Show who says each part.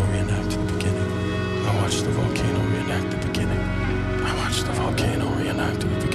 Speaker 1: reenact the beginning. I watched the volcano reenact the beginning. I watched the volcano reenact the beginning.